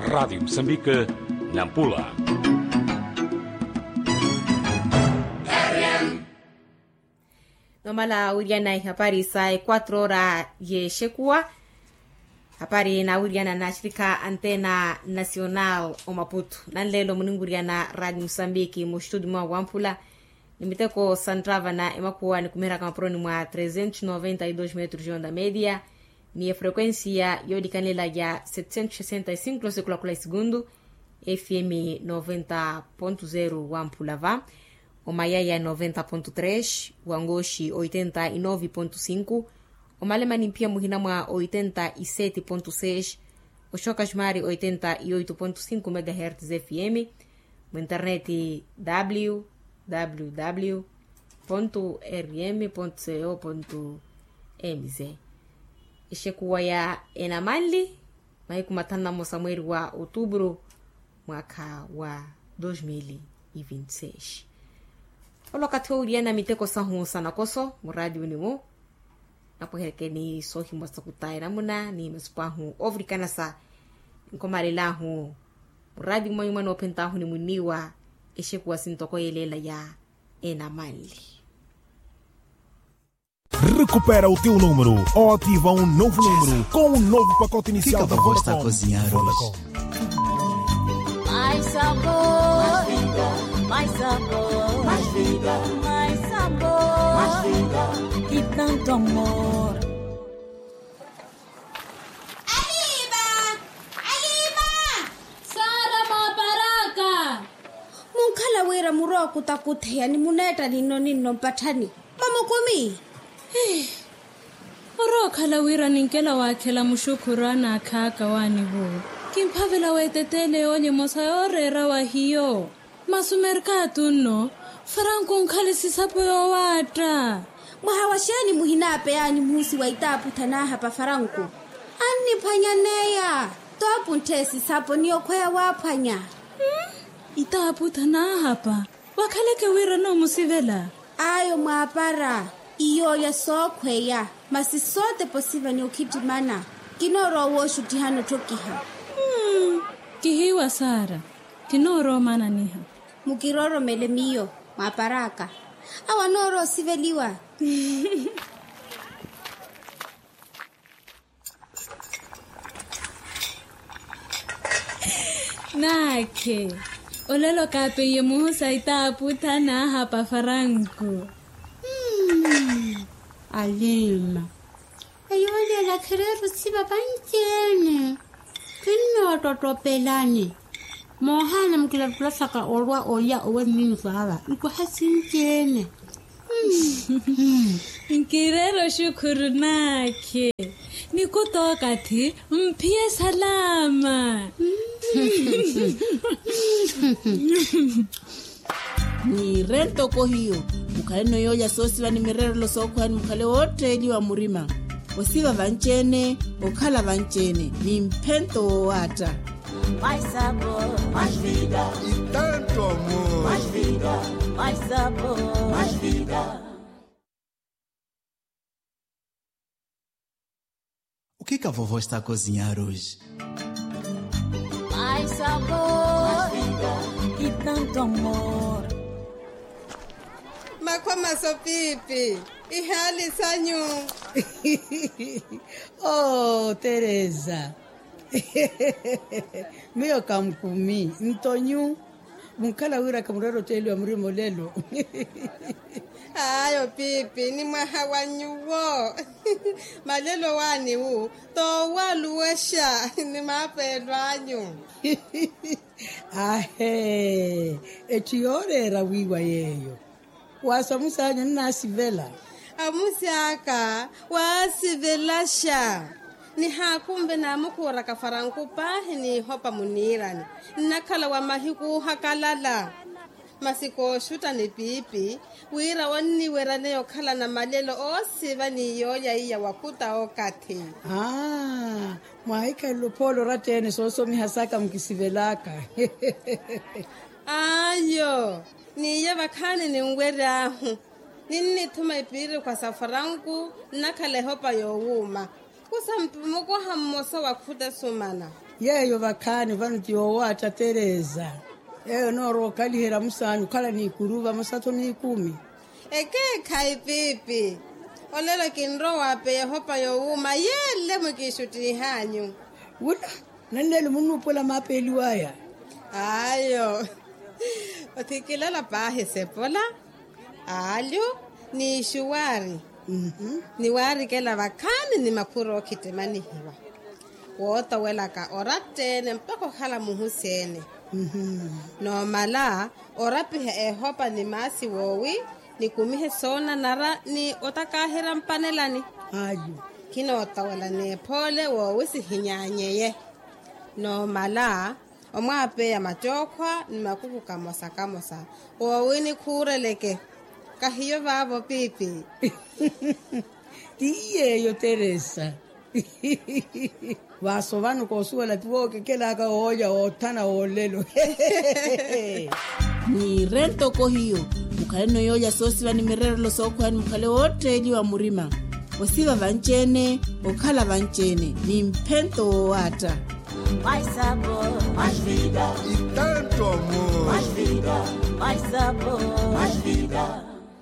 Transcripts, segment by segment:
Rádio Moçambique, Nampula. Nomala uriana habari saa 4 yeshekua. Habari na uriana na shirika Antena Nacional o Maputo. Nanlelo muninguriana Radio Moçambique mo studio mwa Wampula. Nimiteko santrava na emakuwa ni kumera kama proni mwa 392 metros de onda média. Ni frequência yodi canela ya 765 km/s segundo. FM 90.0 Wampulava. O Maiaia 90.3, o Angoshi 89.5, o Malemani pia Muhinamwa 87.6, o Chocasmari 88.5 MHz FM, o internet www.rm.co.mz. Ishekuwa ya Enamali, maikumatana mosamweri wa Outubro, mwaka wa 2026. Olokati uriana miteko sahu sana koso muradi unimo napoheke ni sohi mwasakutai namuna ni masupahu ovrikana sa nkomarelahu muradi mwa no pentahu ni muniwa ishekuwa sintoko yelela ya Enamali. Recupera o teu número ou ativa novo número com um novo pacote inicial da Vodacom. Está a cozinhar hoje. Mais sabor, mais vida, mais sabor, mais vida, mais sabor, mais vida e tanto amor. Aliba! Sara mabaraka! Munkala wera muro kutakuthea ni muneta nino mpathani. Pamokomi. Oro khala wira ninkela wakhela mushukurana khaka wani ho. Kimphavela wetetele onye mosayorera wa hiyo. Masumerkatu no. Franco nkhale sisapo yo wata. Mwahawashani muhinape yani musi wa itapu tanaha pa Franco. Ani panyaneya. Topu ntesi sapo niyo kwea wapanya. Itapu tanaha pa. Wakhaleke wira no musivela. Ayo mwapara. Iyo ya sokwe ya. Masi sote posiva ni ukitimana. Kinoro woshu tihano tokiha. Kihiwa Sara. Kinoro mana niha. Mukiroro melemiyo. Maparaka. Awa noro siveliwa. Nake. Olelo kape ye muhusa itapu tanaha pa Franco. Alima. Ayole la kereru siba banjene. Kino totopelani. Mohana mkila saka orwa oya owe minu sawa. Iko hasinjene. Nkirero shukuru nake. Nikutoka ti mpie salama. Ni rento ko hiyo. Mukale no yoya sosiba ni mirero lo sokwa ni mukale wote ili wa murima. Osiba vanchene, okala vanchene. Ni mpento wata. Mais sabor, mais vida e tanto amor. Mais vida, mais sabor, mais vida. O que a vovó está a cozinhar hoje? Mais sabor, mais vida e tanto amor. Makwama sopipi, ihali sanyu. Oh, Teresa. Mio kamkumi, ntonyu. Munkala wira kamurero telu amrimo lelo. Ayo pipi, ni mahawanyuwo. Malelo wani wu, to waluwesha, ni mapelwanyu. Ahe, etiore rawiwa yeyo. Wasamusanya nasivela. Amusiaka, wasivelasha. Ni hakumbe na mukura ka Franco pahi ni hopa munirani. Nakala wa mahiku hakalala. Masiko shuta ni pipi. Wira wani wera neo kala na malelo osiva ni yoya iya wakuta okati. Mwaika ilupolo ratene soso mihasaka mkisivelaka. Ayo, ni iya wakani ni ngwera ahu. Nini tuma ipiri kwa safarangu nakale hopa yo wuma. kusampumuko hammosa wakhuta sumana yeyo vakhani vanu tiowata Tereza eyo noro kalihera musanyu khala ni kuruva masato ni 10 eke khai pipi olelo kinro wape yehopa youma yele mukishuti hanyu wuna nanele munupola mapeli waya ayo othikilela pahe sepola alyo ni shuwari ni wari kela vakhani ni makhuro okitemanihiwa wota welaka oratene mpako khala muhusene no mala orapihe ehopa ni masi wowi ni kumihe sona nara ni otakahira mpanelani ayo kino otawela ne pole wowi sihinyanyeye no mala omwape ya matokwa ni makuku kamosa wowi ni kureleke kahiyo vavo pipi tiyeyo Teresa vaso vanu kosuela tiwoke kelaka oya otana olelo ni rento kohiyo mukhale noyoya sosiva ni mirero losokhwani mukhale wotteli wa murima osiva vanchene okhala vanchene ni mphento wowata mais sabor, mais vida e tanto amor. Mais vida, mais sabor, mais vida.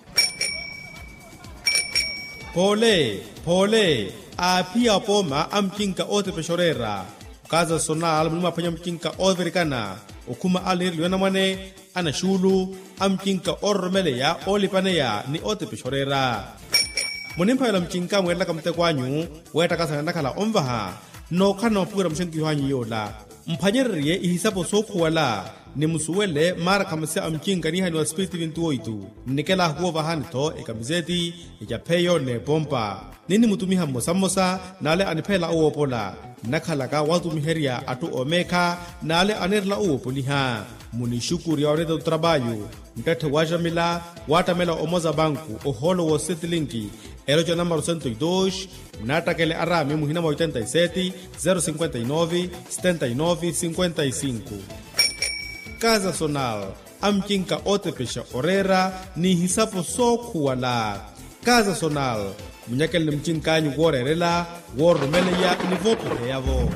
Pole, apia poma amkinka ote peshorera. Kaza sonal mlima panya mkinka overikana. Okuma alir liwana mwane, ana shulu, amkinka ormele ya olipane ya ni ote peshorera. Monimpa yala mkinka mwela kamte kwanyu, weta kasa nakala omvaha. No kana pura mshenki hanyi yola. Mpanyeriye ihisapo soku wala. Ni musuwele mara kamase amkinka ni hani wa spiriti vintu oitu. Nikela huwa vahanito ekamizeti, ejapeyo ne pompa. Nini mutumiha mosa nale anipela uopola. Nakalaka watu miheria atu omeka nale anerla uopoliha. Munishukuri ya oreda utrabayo. Mtete wajamila, watamela omoza banku, oholo wo setilinki. Erojo number 102, natakele arami muhina 87 059 79 55. Kaza sonal, amkinka ote pesha orera, ni hisapo soku wala. Kaza sonal, munyakele mchinkanyu worerela, worumele ya nivopo heyavo.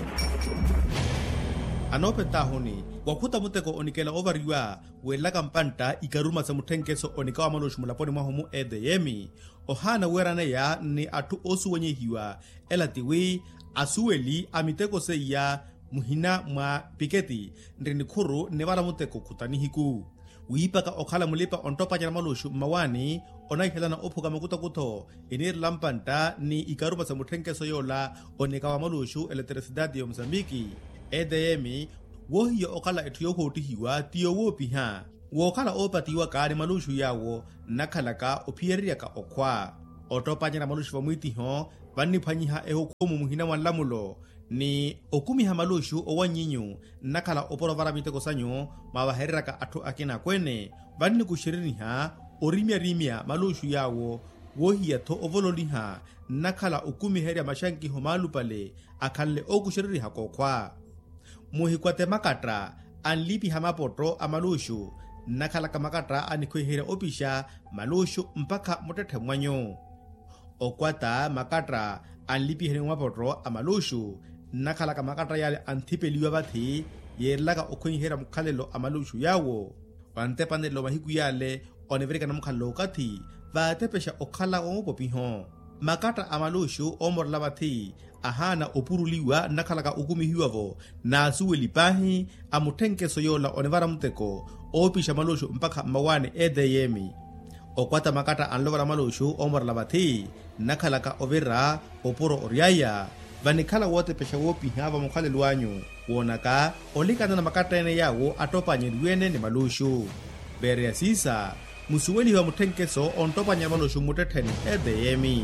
Anope tahoni, wakuta muteko onikela ovariwa, wela kampanta ikaruma sa mutenkeso onikawa manoshu mulaponi mahomu edeyemi, ohana werane ya ni atu osu wenye hiwa, elatiwi, asueli amiteko se ya muhina mwa piketi, nrini kuru nevara muteko kutanihiku. Uipaka okhala mulipa ontopa nyana malushu mawani, onaihelana opuka makuta kuto, inir lampanta ni ikaruma sa mutenkeso yola, onikawa malushu elektrisidadi ya Mozambiki. EDM wohiyo okala etuyoko utihiwa tiyo wopiha. Wokala opatiwa kaani malushu yawo nakalaka opierriaka okwa. Otopanyana malushu vamuitiho vanipanyiha ehokumu muhina wanlamulo. Ni okumiha malushu owanyinyu nakala oporovara miteko sanyo mawaherraka atu akina kwene. Vani kushiriniha orimia malushu yawo wohiya to ovololiha nakala okumiheria mashanki homalupale akalle okushiriniha kokwa. Muhikwate makatra anlipi hamapoto amalushu nakalaka makatra anikwehere opisha malushu mpaka motete mwanyo. Okwata makatra anlipi here mapoto amalushu nakalaka makatra yale antipeliwa bathi yerlaka okwehere mukhalelo amalushu yawo. Wantepane lo mahiku yale oneverika na mukhalo kati vatepesha okhala omopopiho. Makatra amalushu omorla bathi ahana opuruliwa nakalaka ukumihiwavo na asuweli pahi amutenkeso yola onevara muteko opisha malushu mpaka mawane edeyemi. Okwata makata anlovara malushu omorla bathi nakalaka overa opuro oriaya vanikala wote pesha wopiha hava mukhale luanyu wonaka olikana na makata ene yawo atopanye luene ni malushu. Bere ya sisa musuweli wa mutenkeso ontopanye malushu muteteni edeyemi.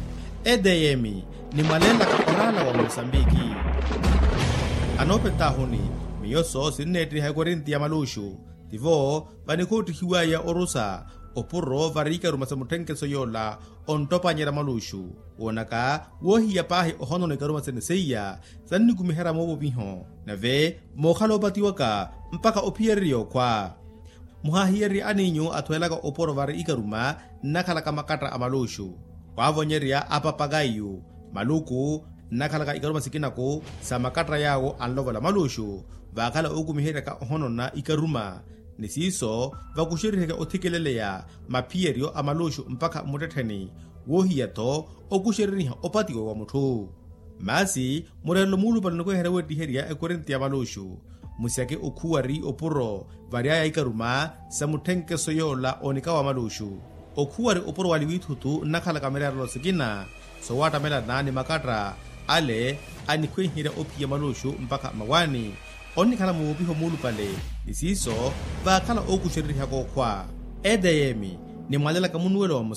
EDM ni malela kaporala wa Mozambiki. Anope tahoni, miyoso sinetri haikorinti ya malushu. Tivo, vanikuti hiwaya orusa, opuro varika rumasa mutenkeso yola, ontopa nyera malushu. Wonaka, wohi ya pahi ohono nekaruma seneseya, zani kumihera mobo miho. Nave, mokhalo batiwaka, mpaka opierio kwa. Muhahiri aninyo atuelaka oporo varika ruma, nakalaka makatra amalushu. Wavonyeria apapagayu, maluku, nakhalaka ikaruma sikinako sa makatra yawo anlovola malushu vakhala okumihereka ohonona ikaruma nisiso vakuxeriheka othekeleleya maphiyerio a malushu mpaka mutetheni wohiyato okuxereriha opatiwe wa muthu masi murelo mulupa linokuhera wetiheria ekorenti ya malushu musiake okhuwari opuro variaya ikaruma sa muthenkeso yola onika wa malushu okhuwari opuro wali withutu nakhala kamerarelo sikina sowatamela nani makatra ale anikhwehira ophiya malushu mpaka mawani onikhala muupiho mulupale nisiso vakhala okuxereriha kokhwa edeyemi ni mwalela kamunuwelo wa